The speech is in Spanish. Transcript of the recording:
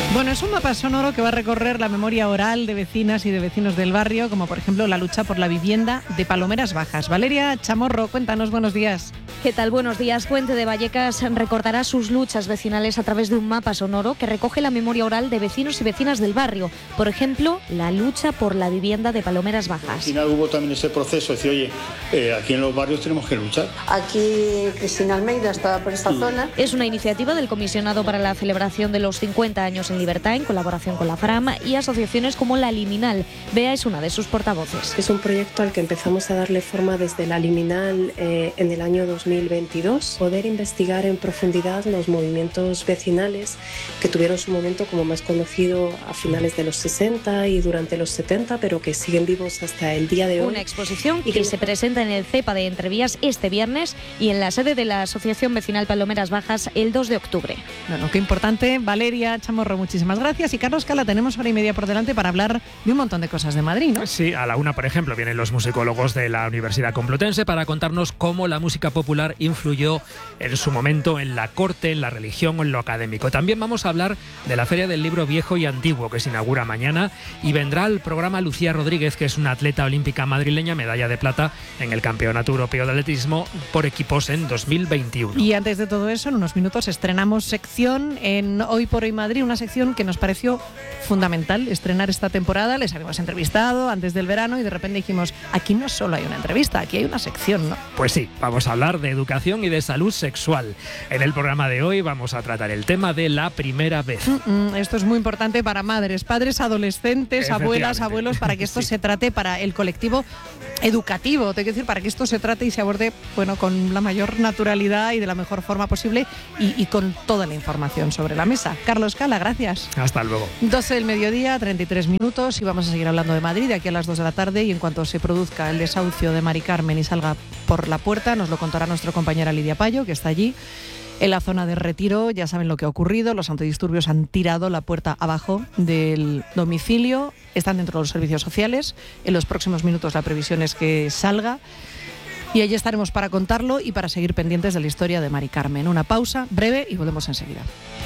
Bueno, es un mapa sonoro que va a recorrer la memoria oral de vecinas y de vecinos del barrio, como por ejemplo la lucha por la vivienda de Palomeras Bajas. Valeria Chamorro, cuéntanos, buenos días. ¿Qué tal? Buenos días. Puente de Vallecas recordará sus luchas vecinales a través de un mapa sonoro que recoge la memoria oral de vecinos y vecinas del barrio. Por ejemplo, la lucha por la vivienda de Palomeras Bajas. Al final hubo también ese proceso de decir, oye, aquí en los barrios tenemos que luchar. Aquí Cristina Almeida estaba por esta zona. Es una iniciativa del Comisionado para la celebración de los 50 años en libertad, en colaboración con la FRAM y asociaciones como la Liminal. Bea es una de sus portavoces. Es un proyecto al que empezamos a darle forma desde la Liminal en el año 2022. Poder investigar en profundidad los movimientos vecinales que tuvieron su momento como más conocido a finales de los 60 y durante los 70, pero que siguen vivos hasta el día de hoy. Una exposición que se presenta en el CEPA de Entrevías este viernes y en la sede de la Asociación Vecinal Palomeras Bajas el 2 de octubre. Bueno, qué importante. Valeria Chamorro, muchísimas gracias. Y Carlos Cala, tenemos hora y media por delante para hablar de un montón de cosas de Madrid, ¿no? Sí, a la una, por ejemplo, vienen los musicólogos de la Universidad Complutense para contarnos cómo la música popular influyó en su momento en la corte, en la religión o en lo académico. También vamos a hablar de la Feria del Libro Viejo y Antiguo, que se inaugura mañana, y vendrá al programa Lucía Rodríguez, que es una atleta olímpica madrileña, medalla de plata en el Campeonato Europeo de Atletismo por equipos en 2021. Y antes de todo eso, en unos minutos estrenamos sección en Hoy por Hoy Madrid, una sección que nos pareció fundamental estrenar esta temporada. Les habíamos entrevistado antes del verano y de repente dijimos, aquí no solo hay una entrevista, aquí hay una sección, ¿no? Pues sí, vamos a hablar de educación y de salud sexual. En el programa de hoy vamos a tratar el tema de la primera vez. Esto es muy importante para madres, padres, adolescentes, abuelas, abuelos, para que esto se trate para el colectivo educativo, tengo que decir, para que esto se trate y se aborde, bueno, con la mayor naturalidad y de la mejor forma posible y con toda la información sobre la mesa. Carlos Cala, gracias. Hasta luego. 12 del mediodía, 33 minutos y vamos a seguir hablando de Madrid de aquí a las 2 de la tarde y en cuanto se produzca el desahucio de Mari Carmen y salga por la puerta, nos lo contará nuestra compañera Lidia Payo, que está allí. En la zona de Retiro ya saben lo que ha ocurrido, los antidisturbios han tirado la puerta abajo del domicilio, están dentro de los servicios sociales, en los próximos minutos la previsión es que salga y allí estaremos para contarlo y para seguir pendientes de la historia de Mari Carmen. Una pausa breve y volvemos enseguida.